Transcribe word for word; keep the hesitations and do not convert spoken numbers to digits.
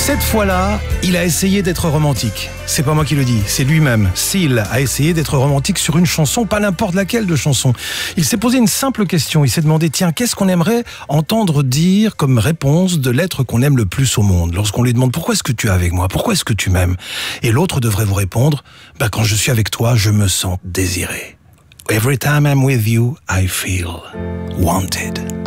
Cette fois-là, il a essayé d'être romantique. C'est pas moi qui le dis, c'est lui-même. Seal a essayé d'être romantique sur une chanson, pas n'importe laquelle de chanson. Il s'est posé une simple question. Il s'est demandé, tiens, qu'est-ce qu'on aimerait entendre dire comme réponse de l'être qu'on aime le plus au monde? Lorsqu'on lui demande, pourquoi est-ce que tu es avec moi? Pourquoi est-ce que tu m'aimes? Et l'autre devrait vous répondre, bah, quand je suis avec toi, je me sens désiré. Every time I'm with you, I feel wanted.